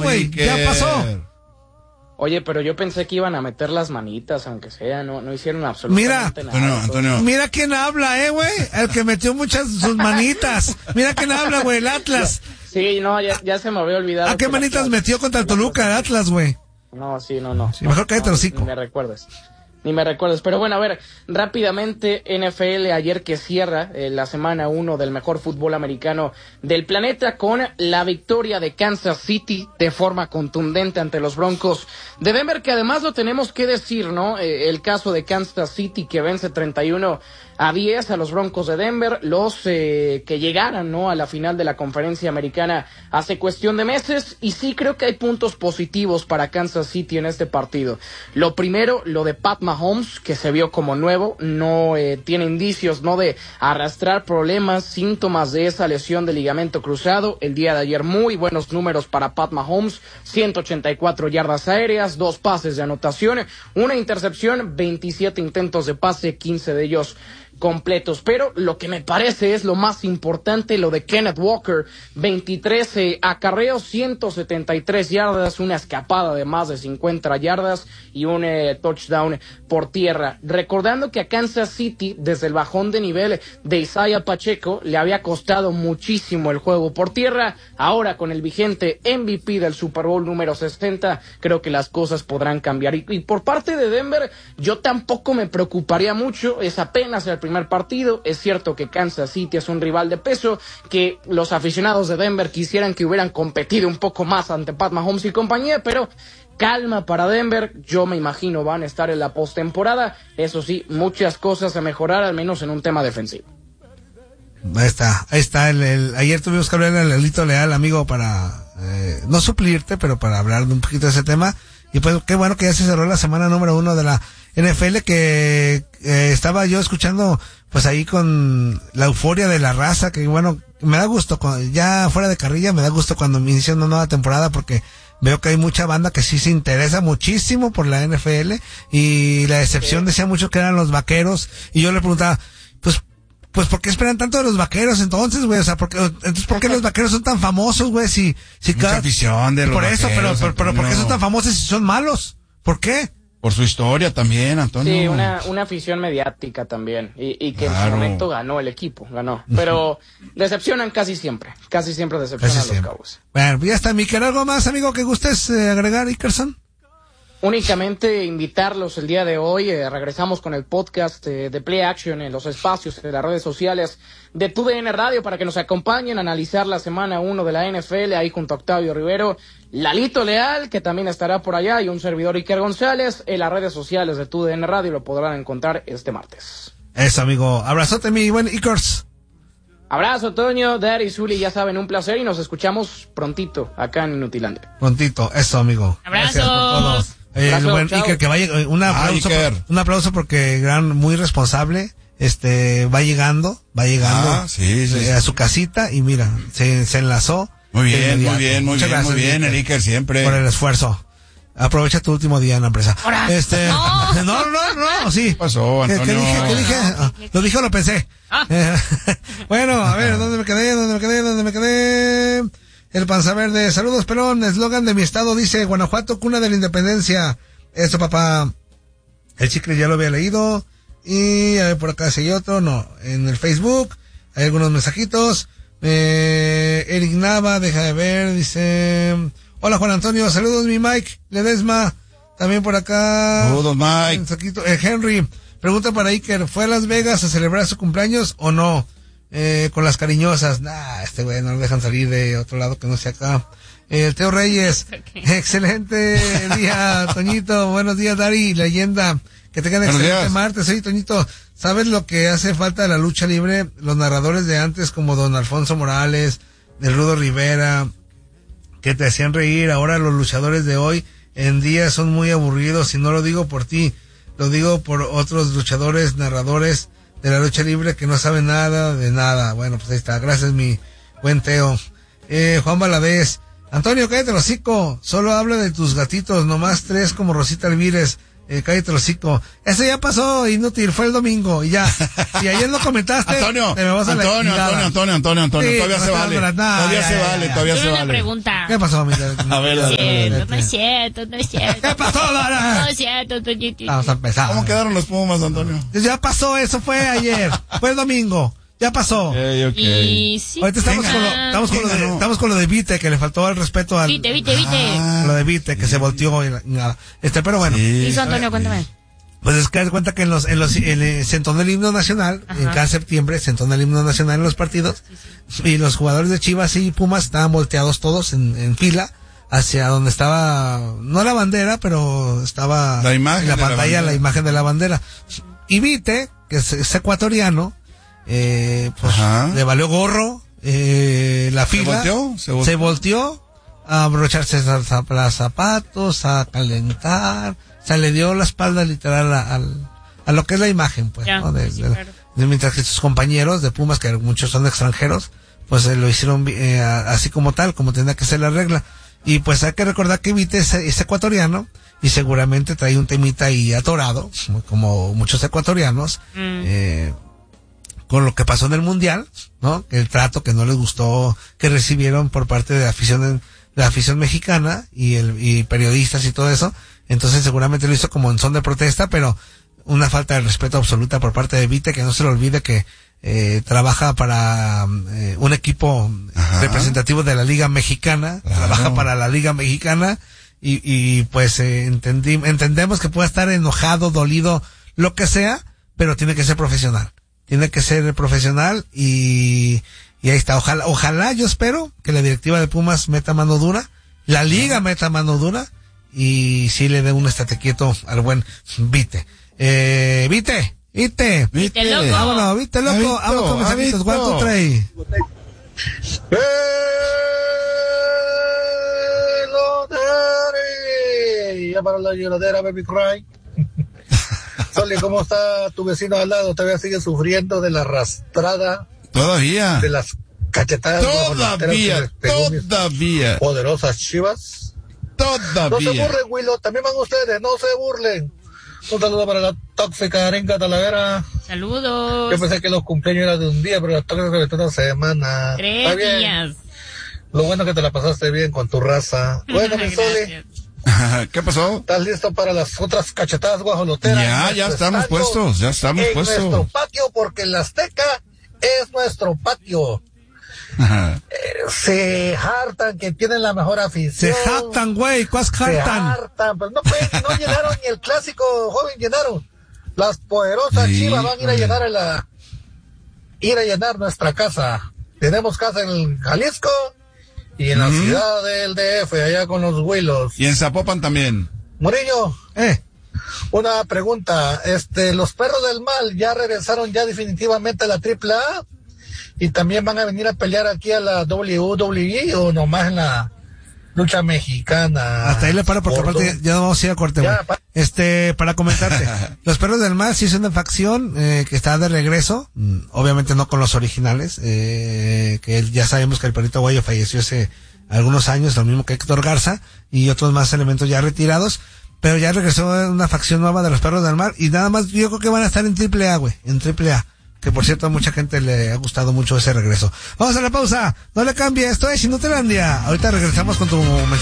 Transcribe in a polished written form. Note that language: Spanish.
güey, ya pasó. Oye, pero yo pensé que iban a meter las manitas, aunque sea, no hicieron absolutamente nada. Antonio. Mira quién habla, güey, el que metió muchas sus manitas. Mira quién habla, güey, el Atlas. Sí, no, ya se me había olvidado. ¿A qué manitas metió contra el Toluca, el Atlas, güey? No, sí, no. Sí, mejor cállate el hocico. Ni me recuerdes. Pero bueno, a ver, rápidamente, NFL ayer que cierra la semana 1 del mejor fútbol americano del planeta con la victoria de Kansas City de forma contundente ante los Broncos de Denver, que además lo tenemos que decir, ¿no? El caso de Kansas City que vence 31-10 a los Broncos de Denver, los que llegaran, ¿no?, a la final de la conferencia americana hace cuestión de meses, y sí creo que hay puntos positivos para Kansas City en este partido. Lo primero, lo de Pat Mahomes, que se vio como nuevo, no tiene indicios, ¿no?, de arrastrar problemas, síntomas de esa lesión de ligamento cruzado. El día de ayer muy buenos números para Pat Mahomes, 184 yardas aéreas, 2 pases de anotación, 1 intercepción, 27 intentos de pase, 15 de ellos completos. Pero lo que me parece es lo más importante, lo de Kenneth Walker, 23 acarreos, 173 yardas, una escapada de más de 50 yardas y un touchdown por tierra. Recordando que a Kansas City, desde el bajón de nivel de Isaiah Pacheco, le había costado muchísimo el juego por tierra. Ahora con el vigente MVP del Super Bowl número 60, creo que las cosas podrán cambiar. Y por parte de Denver, yo tampoco me preocuparía mucho, es apenas el primer partido. Es cierto que Kansas City es un rival de peso, que los aficionados de Denver quisieran que hubieran competido un poco más ante Pat Mahomes y compañía, pero calma para Denver. Yo me imagino van a estar en la postemporada. Eso sí, muchas cosas a mejorar, al menos en un tema defensivo. Ahí está ayer tuvimos que hablar al Lelito Leal, amigo, para no suplirte, pero para hablar de un poquito de ese tema. Y pues qué bueno que ya se cerró la semana número 1 de la NFL, que estaba yo escuchando pues ahí con la euforia de la raza, que bueno, me da gusto, ya fuera de carrilla, me da gusto cuando inicia una nueva temporada, porque veo que hay mucha banda que sí se interesa muchísimo por la NFL, y la excepción decía mucho que eran los Vaqueros, y yo le preguntaba, pues ¿por qué esperan tanto de los Vaqueros entonces, güey? O sea, ¿por qué los Vaqueros son tan famosos, güey? Si mucha afición de los Vaqueros. Por eso, pero ¿por qué son tan famosos si son malos? ¿Por qué? Por su historia también, Antonio. Sí, una afición mediática también, y que en su momento ganó el equipo, pero decepcionan casi siempre decepcionan a los Cowboys. Bueno, ya está, Mikel, ¿algo más, amigo, que gustes agregar, Ikerson? Únicamente invitarlos el día de hoy, regresamos con el podcast de Play Action en los espacios de las redes sociales de TUDN Radio para que nos acompañen a analizar la semana 1 de la NFL, ahí junto a Octavio Rivero, Lalito Leal, que también estará por allá, y un servidor, Iker González. En las redes sociales de TUDN Radio lo podrán encontrar este martes. Eso, amigo, abrazote, mi buen Ikers. Abrazo, Toño, Dari, Zuli, ya saben, un placer, y nos escuchamos prontito acá en Inutilandia. Prontito, eso, amigo. Abrazos. Gracias por todo. El buen Iker, que vaya, un aplauso porque muy responsable, va llegando sí. A su casita, y mira, se enlazó. Muy bien, el Iker, siempre. Por el esfuerzo. Aprovecha tu último día en la empresa. No, sí. ¿Qué pasó, Antonio? ¿Qué dije? ¿Lo dije o lo pensé? Bueno, a ver, ¿dónde me quedé? El Panza Verde, saludos, pelón, eslogan de mi estado dice, Guanajuato, cuna de la independencia. Eso, papá. El chicle ya lo había leído. Y a ver, por acá si hay otro, no. En el Facebook hay algunos mensajitos. Eric Nava, deja de ver, dice, hola Juan Antonio, saludos mi Mike Ledesma, también por acá. Saludos, Mike. Mensajito. Henry, pregunta para Iker, ¿fue a Las Vegas a celebrar su cumpleaños o no? Con las cariñosas. Este güey no lo dejan salir de otro lado que no sea acá. El Teo Reyes, excelente día, Toñito. Buenos días, Dari, leyenda. Que tengan excelente martes. Oye, Toñito, ¿sabes lo que hace falta de la lucha libre? Los narradores de antes, como don Alfonso Morales, de Rudo Rivera, que te hacían reír. Ahora los luchadores de hoy en día son muy aburridos, y no lo digo por ti, lo digo por otros luchadores, narradores de la lucha libre que no saben nada de nada. Bueno, pues ahí está. Gracias, mi buen Teo. Juan Valadez, Antonio, cállate el hocico. Solo habla de tus gatitos, nomás 3 como Rosita Alvírez. cállate el hocico. Ese ya pasó, inútil, fue el domingo, y ya. Y ayer lo comentaste. Antonio, Antonio, todavía se vale. Todavía se vale. Pregunta. ¿Qué pasó, mi? A ver, no es cierto. ¿Qué pasó, Lara? No es cierto, Toñito. Vamos a empezar. ¿Cómo quedaron los Pumas, Antonio? Ya pasó, eso fue ayer. Fue el domingo. Ya pasó. Okay. Y sí. Ahorita estamos con lo de Vite, que le faltó el respeto al... Vite. Lo de Vite, que se volteó y nada. Pero bueno. ¿Qué hizo Antonio? Cuéntame. Pues es que das cuenta que se entonó el himno nacional, en cada septiembre se entona el himno nacional en los partidos, y los jugadores de Chivas y Pumas estaban volteados todos en fila hacia donde estaba, no la bandera, pero estaba la imagen en la pantalla la imagen de la bandera. Y Vite, que es ecuatoriano, pues le valió gorro la fila, se volteó a abrocharse los zapatos, a calentar, o sea, le dio la espalda literal a lo que es la imagen, pues, ya, ¿no? claro. Mientras que sus compañeros de Pumas, que muchos son extranjeros, pues lo hicieron así como tal, como tendría que ser la regla. Y pues hay que recordar que Vite es ecuatoriano y seguramente trae un temita ahí atorado, como muchos ecuatorianos, con lo que pasó en el Mundial, ¿no? El trato que no les gustó que recibieron por parte de la afición mexicana y periodistas y todo eso. Entonces seguramente lo hizo como en son de protesta, pero una falta de respeto absoluta por parte de Vite, que no se le olvide que trabaja para un equipo representativo de la Liga Mexicana, trabaja para la Liga Mexicana y pues entendemos que pueda estar enojado, dolido, lo que sea, pero tiene que ser profesional. Tiene que ser profesional y ahí está. Ojalá, yo espero que la directiva de Pumas meta mano dura, la liga meta mano dura y sí le dé un estate quieto al buen Vite. Vite loco. Vámonos, Vite loco. Vamos con mensajitos. 1, 2, 3. Ya para la lloradera, baby cry. Soli, ¿cómo está tu vecino al lado? ¿Todavía sigue sufriendo de la arrastrada? Todavía. De las cachetadas. Todavía. Poderosas Chivas. Todavía. No se burlen, Willow. También van ustedes. No se burlen. Un saludo para la tóxica Arenca Talavera. Saludos. Yo pensé que los cumpleaños eran de un día, pero la tóxica es una semana. 3 días. Lo bueno que te la pasaste bien con tu raza. Bueno, mi Soli. ¿Qué pasó? ¿Estás listo para las otras cachetadas guajoloteras? Ya estamos puestos, en nuestro patio, porque el Azteca es nuestro patio. Se hartan que tienen la mejor afición. Se hartan, güey, ¿cuás hartan? Se hartan, pero no llenaron ni el clásico, joven, llenaron. Las poderosas Chivas van a ir a llenar nuestra casa. Tenemos casa en Jalisco y en la ciudad del DF, allá con los Huilos. Y en Zapopan también. Muriño, una pregunta. Los Perros del Mal ya regresaron ya definitivamente a la AAA y también van a venir a pelear aquí a la WWE o nomás en la lucha mexicana. Hasta ahí le paro porque aparte ya no vamos a ir a corte, güey. Para comentarte. Los Perros del Mal sí es una facción que está de regreso, obviamente no con los originales, que ya sabemos que el Perrito Guayo falleció hace algunos años, lo mismo que Héctor Garza y otros más elementos ya retirados, pero ya regresó una facción nueva de los Perros del Mal y nada más yo creo que van a estar en AAA, güey, en AAA. Que por cierto a mucha gente le ha gustado mucho ese regreso. Vamos a la pausa, no le cambie, esto es Inutelandia. Ahorita regresamos con tu mensaje.